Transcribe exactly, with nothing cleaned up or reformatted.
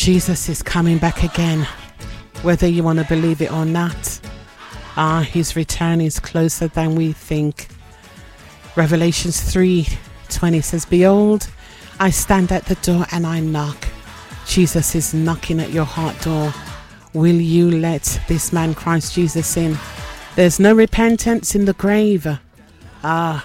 Jesus is coming back again, whether you want to believe it or not. Ah, his return is closer than we think. Revelations three twenty says, behold, I stand at the door and I knock. Jesus is knocking at your heart door. Will you let this man Christ Jesus in? There's no repentance in the grave. Ah,